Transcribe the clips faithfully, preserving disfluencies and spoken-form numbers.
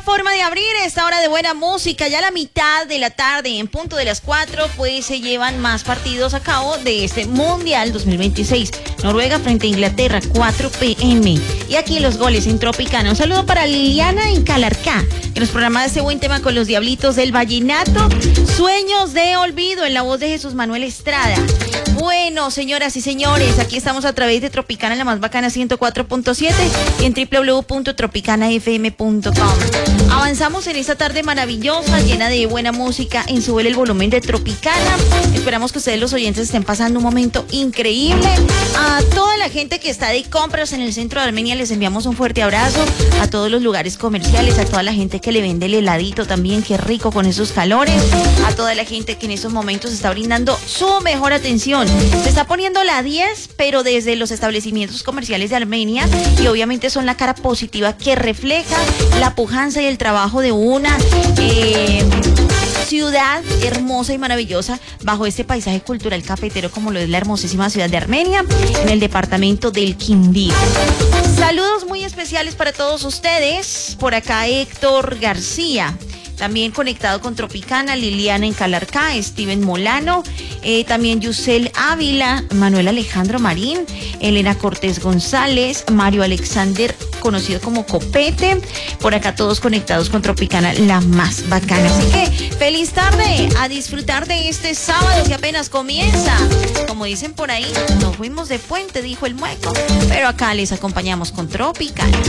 forma de abrir esta hora de buena música. Ya a la mitad de la tarde, en punto de las cuatro, pues se llevan más partidos a cabo de este Mundial dos mil veintiséis. Noruega frente a Inglaterra, cuatro p m Y aquí los goles en Tropicana. Un saludo para Liliana en Calarcá, que nos programa este buen tema con los Diablitos del Vallenato. Sueños de olvido, en la voz de Jesús Manuel Estrada. Bueno, señoras y señores, aquí estamos a través de Tropicana, la más bacana ciento cuatro punto siete y en doble u doble u doble u punto tropicana f m punto com. Avanzamos en esta tarde maravillosa, llena de buena música en Sube el Volumen de Tropicana. Esperamos que ustedes los oyentes estén pasando un momento increíble. A toda la gente que está de compras en el centro de Armenia les enviamos un fuerte abrazo. A todos los lugares comerciales, a toda la gente que le vende el heladito también, qué rico con esos calores. A toda la gente que en estos momentos está brindando su mejor atención. Se está poniendo la diez, pero desde los establecimientos comerciales de Armenia, y obviamente son la cara positiva que refleja la pujanza y el trabajo de una eh, ciudad hermosa y maravillosa bajo este paisaje cultural cafetero como lo es la hermosísima ciudad de Armenia, en el departamento del Quindío. Saludos muy especiales para todos ustedes. Por acá Héctor García, también conectado con Tropicana, Liliana en Calarcá, Steven Molano, eh, también Yusel Ávila, Manuel Alejandro Marín, Elena Cortés González, Mario Alexander, conocido como Copete. Por acá todos conectados con Tropicana, la más bacana. Así que feliz tarde, a disfrutar de este sábado que apenas comienza. Como dicen por ahí, nos fuimos de puente, dijo el mueco, pero acá les acompañamos con Tropicana.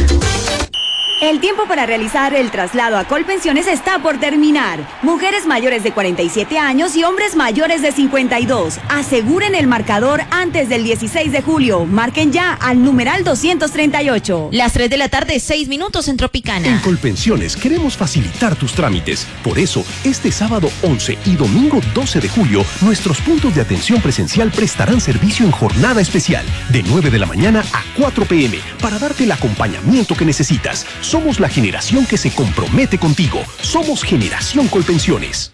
El tiempo para realizar el traslado a Colpensiones está por terminar. Mujeres mayores de cuarenta y siete años y hombres mayores de cincuenta y dos. Aseguren el marcador antes del dieciséis de julio. Marquen ya al numeral doscientos treinta y ocho. Las tres de la tarde, seis minutos en Tropicana. En Colpensiones queremos facilitar tus trámites. Por eso, este sábado once y domingo doce de julio, nuestros puntos de atención presencial prestarán servicio en jornada especial de nueve de la mañana a cuatro p m para darte el acompañamiento que necesitas. Somos la generación que se compromete contigo. Somos Generación Colpensiones.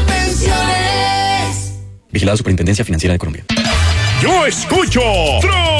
Colpensiones. Vigilada Superintendencia Financiera de Colombia. Yo escucho